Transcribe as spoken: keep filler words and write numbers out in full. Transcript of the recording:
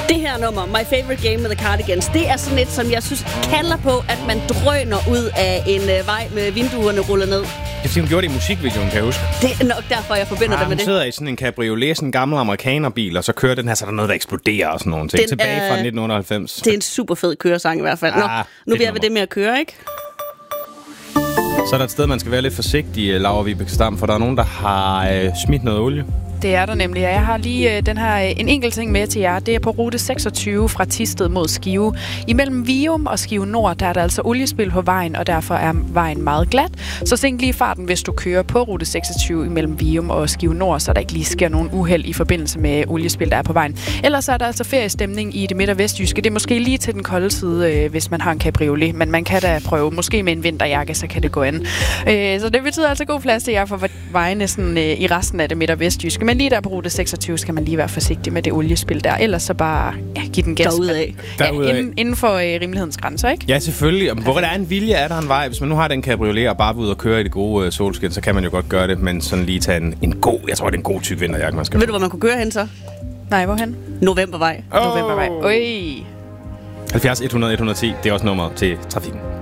Det her nummer, My Favorite Game med The Cardigans, det er sådan et, som jeg synes kalder på, at man drøner ud af en øh, vej med vinduerne rullet ned. Jeg synes, hun gjorde det i musikvideoen, kan jeg huske. Det er nok derfor, jeg forbinder ja, det med det. Hun sidder i sådan en cabriolet, sådan en gammel amerikanerbil, og så kører den her, så er der noget, der eksploderer og sådan nogle ting. Den, Tilbage fra nitten otteoghalvfems. Det er en super fed køresang i hvert fald. Nå, ah, nu bliver vi det med at køre, ikke? Så er der et sted, man skal være lidt forsigtig, Laura Vibeke Stam, for der er nogen, der har øh, smidt noget olie. Det er der nemlig. Jeg har lige øh, den her, en enkelt ting med til jer. Det er på rute seksogtyve fra Thisted mod Skive. Imellem Vium og Skive Nord, der er der altså oliespil på vejen, og derfor er vejen meget glat. Så sænk lige farten, hvis du kører på rute seksogtyve imellem Vium og Skive Nord, så der ikke lige sker nogen uheld i forbindelse med oliespil, der er på vejen. Ellers er der altså feriestemning i det midt- og vestjyske. Det er måske lige til den kolde side, øh, hvis man har en cabriolet, men man kan da prøve. Måske med en vinterjakke, så kan det gå an. Øh, så det betyder altså god plads til jer for vejene sådan, øh, i resten af det midt- og vestjyske. Men lige der på rute seksogtyve skal man lige være forsigtig med det oliespil der. Ellers så bare ja, give den gas. Derudad. Ja, inden, inden for øh, rimelighedens grænser, ikke? Ja, selvfølgelig. Hvor der er en vilje, er der en vej. Hvis man nu har den cabriolet og bare vil ud og køre i det gode øh, solskin, så kan man jo godt gøre det. Men sådan lige tage en, en god, jeg tror, det er en god type vinterjakke, man skal. Ved du, hvor man kunne køre hen så? Nej, hvorhen? Novembervej. Oh. Novembervej. Oj. halvfjerds et hundrede et hundrede og ti, det er også nummer til trafikken.